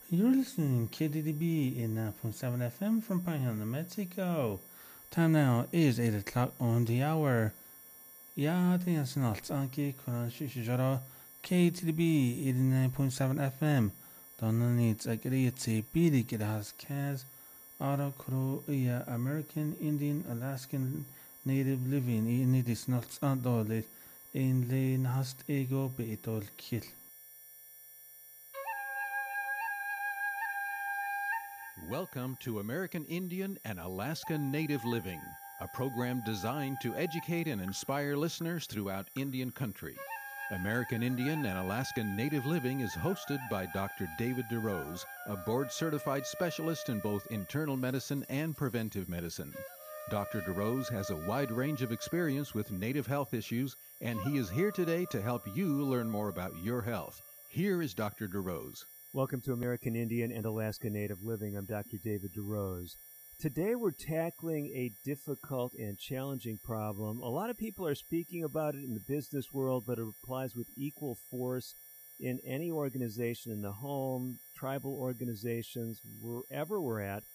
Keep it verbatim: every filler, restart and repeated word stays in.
You're listening to K D D B in nine point seven F M from Panhandle, New Mexico. Time now is eight o'clock on the hour. Ja, det är snart anki kunan shishijara K T D B eighty-nine point seven F M. Donna needs a great bidi has Kaz Ara Kuro iya American Indian Alaskan Native Living i nidis nuts andolit in le nahast ego beitol kill. Welcome to American Indian and Alaska Native Living, a program designed to educate and inspire listeners throughout Indian country. American Indian and Alaskan Native Living is hosted by Doctor David DeRose, a board-certified specialist in both internal medicine and preventive medicine. Doctor DeRose has a wide range of experience with Native health issues, and he is here today to help you learn more about your health. Here is Doctor DeRose. Welcome to American Indian and Alaska Native Living. I'm Doctor David DeRose. Today we're tackling a difficult and challenging problem. A lot of people are speaking about it in the business world, but it applies with equal force in any organization, in the home, tribal organizations, wherever we're at.